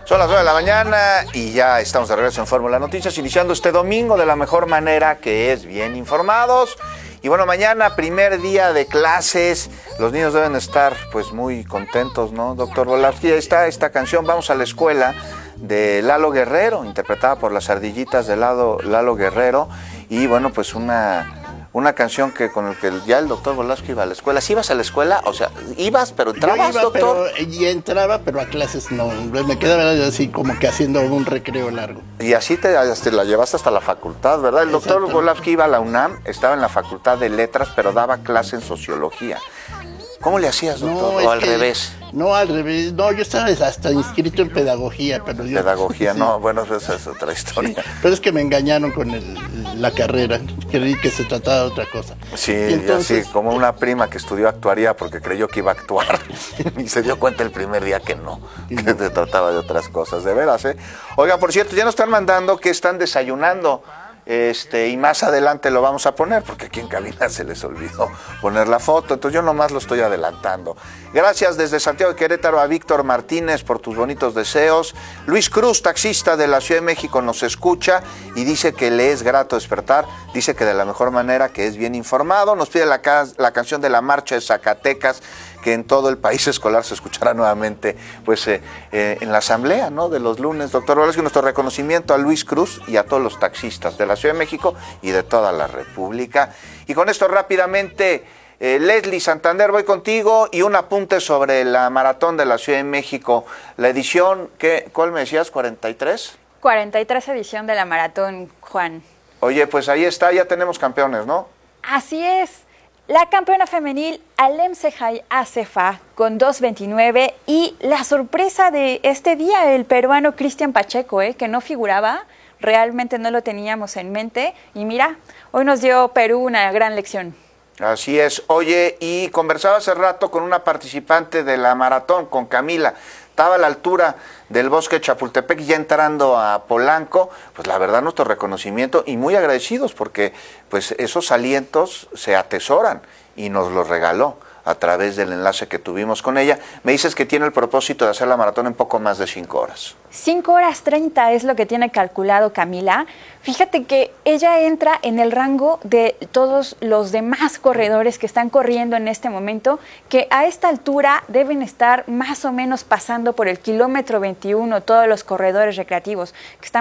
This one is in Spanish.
Son las 9 de la mañana y ya estamos de regreso en Fórmula Noticias, iniciando este domingo de la mejor manera, que es bien informados. Y bueno, mañana, primer día de clases, los niños deben estar pues muy contentos, ¿no, doctor Volavsky? Ahí está esta canción, Vamos a la Escuela, de Lalo Guerrero, interpretada por las Ardillitas de Lalo Guerrero. Y bueno, pues una canción que con el que ya el doctor Volavsky iba a la escuela. ¿Sí ibas a la escuela? O sea, ¿ibas pero entrabas, doctor? Y entraba, pero a clases no. Me quedaba así como que haciendo un recreo largo. Y así te la llevaste hasta la facultad, ¿verdad? El doctor Volavsky iba a la UNAM, estaba en la Facultad de Letras, pero daba clase en Sociología. ¿Cómo le hacías, doctor? ¿O al revés? No, al revés. No, yo estaba hasta inscrito en pedagogía, pero yo... Pedagogía, sí. No, bueno, esa es otra historia. Sí, pero es que me engañaron con la carrera. Creí que se trataba de otra cosa. Sí, entonces... así, como una prima que estudió actuaría porque creyó que iba a actuar y se dio cuenta el primer día que no, que se trataba de otras cosas, de veras, ¿eh? Oiga, por cierto, ya nos están mandando que están desayunando. Y más adelante lo vamos a poner, porque aquí en cabina se les olvidó poner la foto, entonces yo nomás lo estoy adelantando. Gracias desde Santiago de Querétaro a Víctor Martínez por tus bonitos deseos. Luis Cruz, taxista de la Ciudad de México, nos escucha y dice que le es grato despertar, dice que de la mejor manera, que es bien informado. Nos pide la canción de la Marcha de Zacatecas, que en todo el país escolar se escuchará nuevamente pues en la asamblea, ¿no?, de los lunes. Doctor Volavsky, nuestro reconocimiento a Luis Cruz y a todos los taxistas de la Ciudad de México y de toda la República. Y con esto rápidamente, Leslie Santander, voy contigo y un apunte sobre la maratón de la Ciudad de México. La edición, ¿cuál me decías? ¿43? 43 edición de la maratón, Juan. Oye, pues ahí está, ya tenemos campeones, ¿no? Así es. La campeona femenil Alem Sejay Acefa con 2:29 y la sorpresa de este día, el peruano Cristian Pacheco, que no figuraba, realmente no lo teníamos en mente y mira, hoy nos dio Perú una gran lección. Así es. Oye, y conversaba hace rato con una participante de la maratón, con Camila. Estaba a la altura del bosque de Chapultepec, ya entrando a Polanco. Pues la verdad, nuestro reconocimiento y muy agradecidos porque pues esos alientos se atesoran y nos los regaló a través del enlace que tuvimos con ella. Me dices que tiene el propósito de hacer la maratón en poco más de 5 horas. 5 horas 30 es lo que tiene calculado Camila. Fíjate que ella entra en el rango de todos los demás corredores que están corriendo en este momento, que a esta altura deben estar más o menos pasando por el kilómetro 21 todos los corredores recreativos que están